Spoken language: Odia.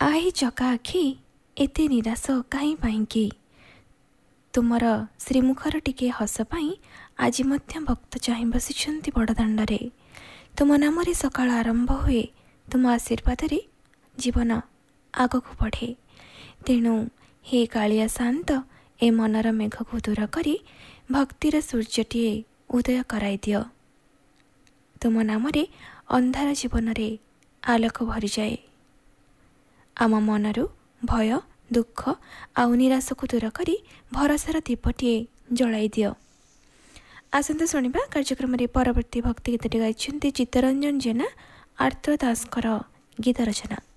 ଆହି ଚକା ଆଖି ଏତେ ନିରାଶ କାହିଁ ପାଇଁକି? ତୁମର ଶ୍ରୀମୁଖର ଟିକେ ହସ ପାଇଁ ଆଜି ମଧ୍ୟ ଭକ୍ତ ଚାହିଁ ବସିଛନ୍ତି ବଡ଼ଦାଣ୍ଡରେ। ତୁମ ନାମରେ ସକାଳ ଆରମ୍ଭ ହୁଏ, ତୁମ ଆଶୀର୍ବାଦରେ ଜୀବନ ଆଗକୁ ବଢ଼େ। ତେଣୁ ହେ କାଳିଆ ଶାନ୍ତ, ଏ ମନର ମେଘକୁ ଦୂର କରି ଭକ୍ତିର ସୂର୍ଯ୍ୟଟିଏ ଉଦୟ କରାଇ ଦିଅ। ତୁମ ନାମରେ ଅନ୍ଧାର ଜୀବନରେ ଆଲୋକ ଭରିଯାଏ। ଆମ ମନରୁ ଭୟ, ଦୁଃଖ ଆଉ ନିରାଶକୁ ଦୂର କରି ଭରସାର ଦୀପଟିଏ ଜଳାଇ ଦିଅ। ଆସନ୍ତୁ ଶୁଣିବା କାର୍ଯ୍ୟକ୍ରମରେ ପରବର୍ତ୍ତୀ ଭକ୍ତି ଗୀତଟି ଗାଇଛନ୍ତି ଚିତ୍ତରଞ୍ଜନ ଜେନା, ଆର୍ତ୍ର ଦାସଙ୍କର ଗୀତ ରଚନା।